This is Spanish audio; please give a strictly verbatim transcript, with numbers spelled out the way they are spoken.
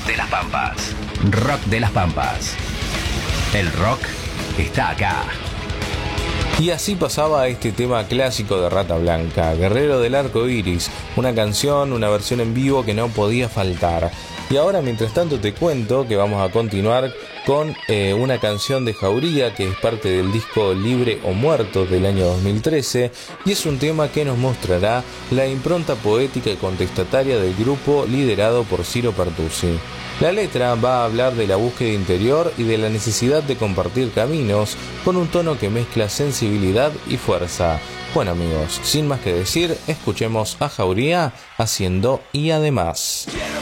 de las Pampas. Rock de las Pampas. El rock está acá. Y así pasaba este tema clásico de Rata Blanca, Guerrero del Arco Iris, una canción, una versión en vivo que no podía faltar. Y ahora, mientras tanto, te cuento que vamos a continuar con eh, una canción de Jauría que es parte del disco Libre o Muerto del año dos mil trece, y es un tema que nos mostrará la impronta poética y contestataria del grupo liderado por Ciro Pertusi. La letra va a hablar de la búsqueda interior y de la necesidad de compartir caminos con un tono que mezcla sensibilidad y fuerza. Bueno amigos, sin más que decir, escuchemos a Jauría haciendo Y Además.